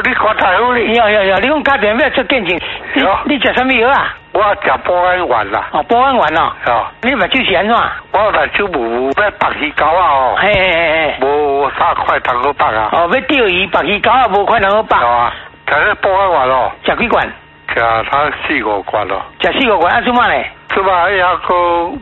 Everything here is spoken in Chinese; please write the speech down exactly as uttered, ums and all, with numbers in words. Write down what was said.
你看太好哩。 有有有，你讲家庭要出见证，你你食什么药啊？ 我食保安丸啦。 哦，保安丸哦。 哦。 你目睭是安怎？ 我目睭无要白鱼膏啊哦。 嘿嘿嘿。 无三块通好白啊。 哦，要钓鱼白鱼膏啊，无块通好白。 有啊，食迄保安丸哦。 食几罐？ 食他四五罐咯。 食四五罐，啊，做嘛咧？ 做嘛还还个。